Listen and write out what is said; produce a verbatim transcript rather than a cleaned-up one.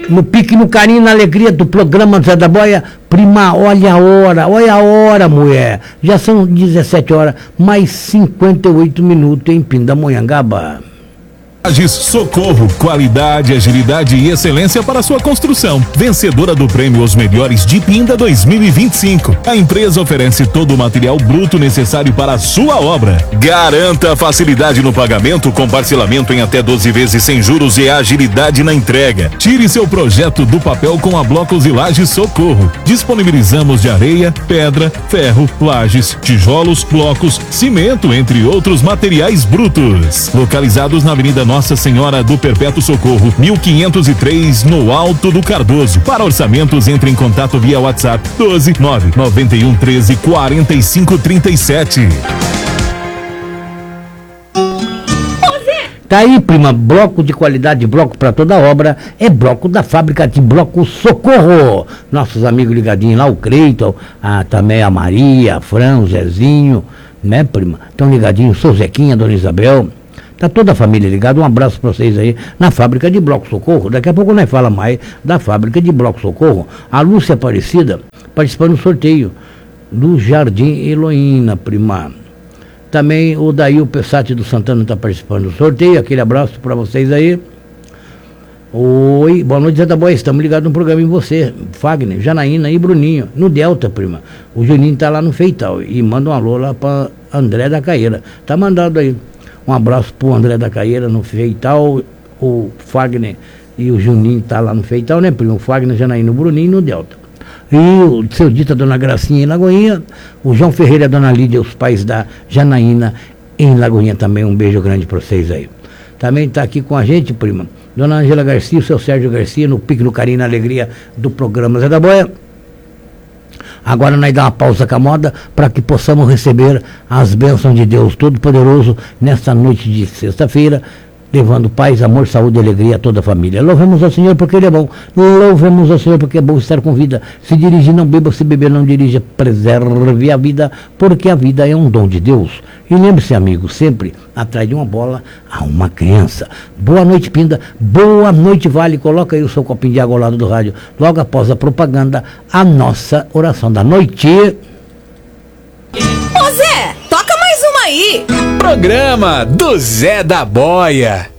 no pique, no carinho, na alegria do programa Zé da Boia. Prima, olha a hora, olha a hora, mulher. Já são dezessete horas, mais cinquenta e oito minutos em Pindamonhangaba. Socorro, qualidade, agilidade e excelência para sua construção. Vencedora do prêmio Os Melhores de Pinda dois mil e vinte e cinco. A empresa oferece todo o material bruto necessário para a sua obra. Garanta facilidade no pagamento com parcelamento em até doze vezes sem juros e agilidade na entrega. Tire seu projeto do papel com a Blocos e Lajes Socorro. Disponibilizamos de areia, pedra, ferro, lajes, tijolos, blocos, cimento, entre outros materiais brutos. Localizados na Avenida Nossa Senhora do Perpétuo Socorro, mil quinhentos e três, no Alto do Cardoso. Para orçamentos, entre em contato via WhatsApp doze nove nove um treze quarenta e cinco trinta e sete. Tá aí, prima, bloco de qualidade, bloco para toda obra, é bloco da fábrica de bloco Socorro. Nossos amigos ligadinhos lá, o Cleiton, a, também a Maria, a Fran, o Zezinho, né, prima? Estão ligadinhos, o seu Zequinha, a Dona Isabel. Tá toda a família ligada, um abraço para vocês aí na fábrica de bloco Socorro. Daqui a pouco nós fala mais da fábrica de bloco Socorro. A Lúcia Aparecida participando do sorteio do Jardim Heloína, prima. Também o Daí, o Pessati do Santana está participando do sorteio. Aquele abraço para vocês aí. Oi, boa noite, Zé da Boia. Estamos ligados no programa em você, Fagner, Janaína e Bruninho, no Delta, prima. O Juninho tá lá no Feital e manda um alô lá para André da Caeira. Tá mandado aí. Um abraço pro André da Caeira no Feital, o Fagner e o Juninho tá lá no Feital, né, primo? O Fagner, Janaína, o Bruninho no Delta. E o seu Dita, Dona Gracinha em Lagoinha, o João Ferreira e a Dona Lídia, os pais da Janaína em Lagoinha também. Um beijo grande para vocês aí. Também tá aqui com a gente, prima, Dona Angela Garcia, o seu Sérgio Garcia, no pique, no carinho, na alegria do programa Zé da Boia. Agora nós dá uma pausa com a moda para que possamos receber as bênçãos de Deus Todo-Poderoso nesta noite de sexta-feira, levando paz, amor, saúde e alegria a toda a família. Louvemos ao Senhor porque Ele é bom. Louvemos ao Senhor porque é bom estar com vida. Se dirigir, não beba, se beber, não dirija. Preserve a vida, porque a vida é um dom de Deus. E lembre-se, amigo, sempre atrás de uma bola há uma criança. Boa noite, Pinda. Boa noite, Vale. Coloca aí o seu copinho de água ao lado do rádio. Logo após a propaganda, a nossa oração da noite. Ô Zé, toca mais uma aí. Programa do Zé da Boia.